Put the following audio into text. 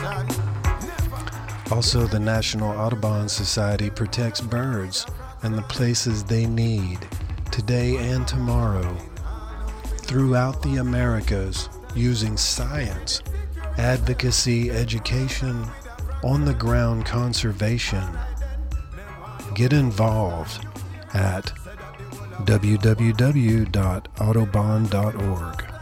Also, the National Audubon Society protects birds and the places they need, today and tomorrow, throughout the Americas, using science, advocacy, education, on-the-ground conservation. Get involved at www.audubon.org.